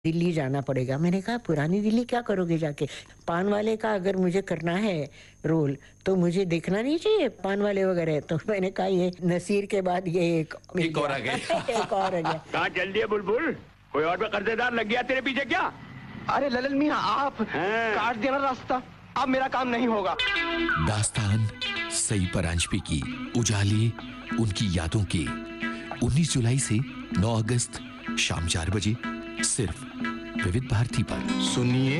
दिल्ली जाना पड़ेगा। मैंने कहा पुरानी दिल्ली क्या करोगे जाके? पान वाले का अगर मुझे करना है रोल तो मुझे देखना नहीं चाहिए पान वाले वगैरह। तो मैंने कहा ये नसीर के बाद ये एक मिल और आ गया। गए। एक और आ गया। कहाँ चल दिए बुलबुल? कोई और भी कर्जेदार लग गया तेरे पीछे क्या? अरे ललन मियां आप काट देना रास्ता, अब मेरा काम नहीं होगा। दास्तान सई परांजपे की उजाले उनकी यादों के 19 जुलाई से 9 अगस्त शाम 4 बजे सिर्फ विविध भारती पर। सुनिए